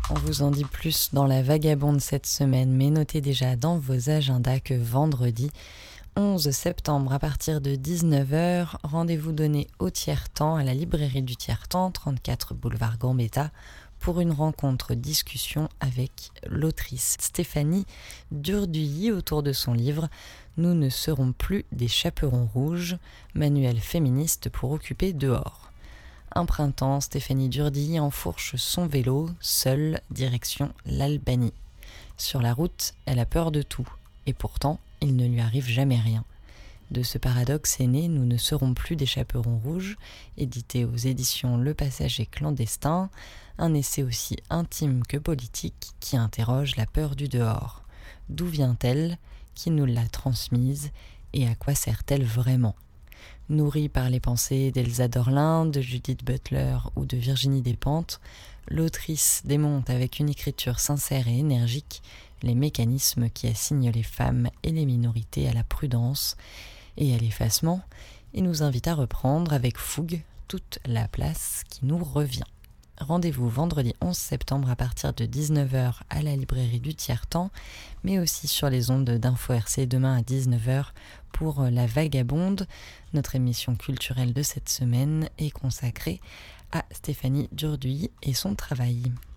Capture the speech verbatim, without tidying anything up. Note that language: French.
On vous en dit plus dans la Vagabonde cette semaine, mais notez déjà dans vos agendas que vendredi onze septembre à partir de dix-neuf heures, rendez-vous donné au Tiers-Temps à la librairie du Tiers-Temps, trente-quatre boulevard Gambetta, pour une rencontre-discussion avec l'autrice Stéphanie Durduy autour de son livre « Nous ne serons plus des chaperons rouges », manuel féministe pour occuper dehors. Un printemps, Stéphanie Durduy enfourche son vélo, seule, direction l'Albanie. Sur la route, elle a peur de tout, et pourtant, il ne lui arrive jamais rien. De ce paradoxe est né « Nous ne serons plus des chaperons rouges », édité aux éditions Le Passager clandestin, un essai aussi intime que politique qui interroge la peur du dehors. D'où vient-elle ? Qui nous l'a transmise ? Et à quoi sert-elle vraiment ? Nourrie par les pensées d'Elsa Dorlin, de Judith Butler ou de Virginie Despentes, l'autrice démonte avec une écriture sincère et énergique les mécanismes qui assignent les femmes et les minorités à la prudence et à l'effacement, et nous invite à reprendre avec fougue toute la place qui nous revient. Rendez-vous vendredi onze septembre à partir de dix-neuf heures à la librairie du Tiers-Temps, mais aussi sur les ondes d'Info R C demain à dix-neuf heures pour La Vagabonde. Notre émission culturelle de cette semaine est consacrée à Stéphanie Durduy et son travail.